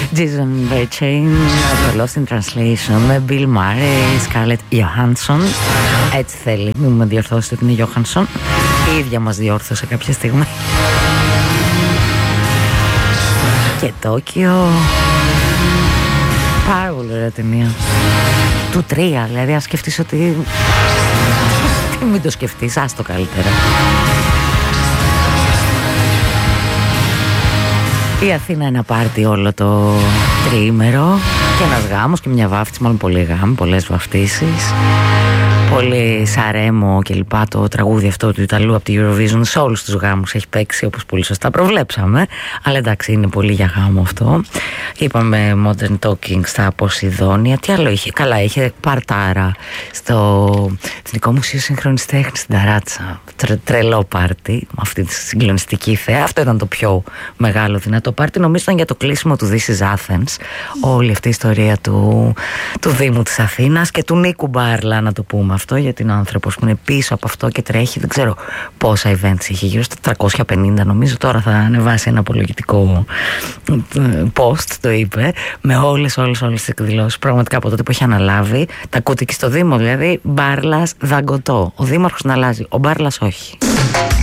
Jason Berchain, το Lost in Translation, με Bill Murray, Scarlett Johansson. Έτσι θέλει, μην με διορθώσετε ότι είναι Johansson. Η ίδια μας διόρθωσε κάποια στιγμή. Και Τόκιο. Πάρα πολύ ωραία ταινία. Του 3, δηλαδή αν σκεφτείς ότι... Μην το σκεφτείς, άστο καλύτερα. Η Αθήνα ένα πάρτι όλο το τριήμερο και ένας γάμος και μια βάφτιση, μάλλον πολλοί γάμοι, πολλές βαφτίσεις. Πολύ Σαρέμο και λοιπά, το τραγούδι αυτό του Ιταλού από τη Eurovision σε όλους τους γάμους έχει παίξει, όπως πολύ σωστά προβλέψαμε. Αλλά εντάξει, είναι πολύ για γάμο αυτό. Είπαμε Modern Talking στα Ποσειδόνια. Τι άλλο είχε? Καλά, είχε παρτάρα στο Εθνικό Μουσείο Σύγχρονης Τέχνης στην Ταράτσα. Τρελό πάρτι, με αυτή τη συγκλονιστική θέα. Αυτό ήταν το πιο μεγάλο δυνατό πάρτι. Νομίζω ήταν για το κλείσιμο του This is Athens. Όλη αυτή η ιστορία του Δήμου της Αθήνας και του Νίκου Μπάρλα, να το πούμε αυτό, γιατί είναι ο άνθρωπος που είναι πίσω από αυτό και τρέχει, δεν ξέρω πόσα events είχε, γύρω στα 350 νομίζω. Τώρα θα ανεβάσει ένα απολογητικό post, το είπε, με όλες τις εκδηλώσεις πραγματικά από τότε που έχει αναλάβει. Τα ακούτε και στο Δήμο, δηλαδή Μπάρλας δαγκωτό, ο Δήμαρχος να αλλάζει, ο Μπάρλας όχι.